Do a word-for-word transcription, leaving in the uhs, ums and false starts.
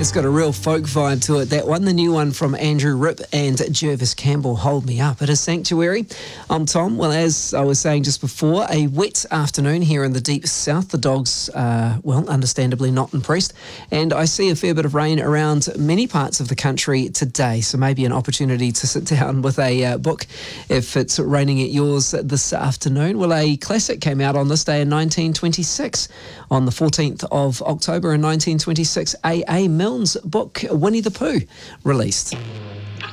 It's got a real folk vibe to it, that one. The new one from Andrew Ripp and Jervis Campbell, Hold Me Up. It is Sanctuary. I'm Tom. Well, as I was saying just before, a wet afternoon here in the deep south. The dogs are, well, understandably not impressed. And I see a fair bit of rain around many parts of the country today. So maybe an opportunity to sit down with a uh, book if it's raining at yours this afternoon. Well, a classic came out on this day in nineteen twenty-six. On the fourteenth of October in nineteen twenty-six, A A Milne's book Winnie the Pooh released.